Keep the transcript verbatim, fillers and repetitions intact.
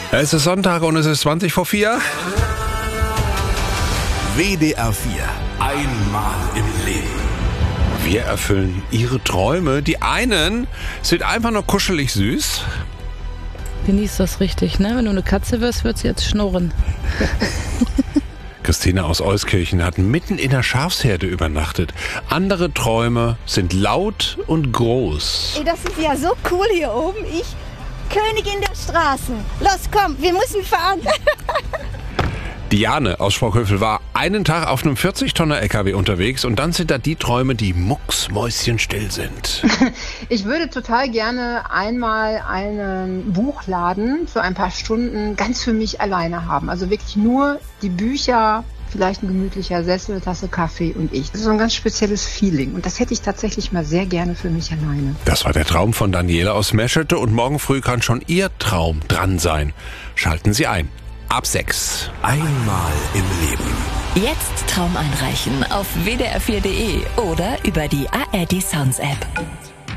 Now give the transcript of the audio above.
Es ist Sonntag und es ist zwanzig vor vier. W D R vier. Einmal im Leben. Wir erfüllen Ihre Träume. Die einen sind einfach nur kuschelig süß. Genieß das richtig, ne? Wenn du eine Katze wirst, wird sie jetzt schnurren. Christina aus Euskirchen hat mitten in der Schafsherde übernachtet. Andere Träume sind laut und groß. Ey, das ist ja so cool hier oben. Ich, Königin der Straßen. Los, komm, wir müssen fahren. Diane aus Sprockhövel war einen Tag auf einem vierzig-Tonner-L K W unterwegs und dann sind da die Träume, die mucksmäuschenstill sind. Ich würde total gerne einmal einen Buchladen für ein paar Stunden ganz für mich alleine haben. Also wirklich nur die Bücher, vielleicht ein gemütlicher Sessel, eine Tasse Kaffee und ich. Das ist so ein ganz spezielles Feeling und das hätte ich tatsächlich mal sehr gerne für mich alleine. Das war der Traum von Daniela aus Meschede und morgen früh kann schon Ihr Traum dran sein. Schalten Sie ein. Ab sechs. Einmal im Leben. Jetzt Traum einreichen auf w d r vier punkt d e oder über die A R D Sounds App.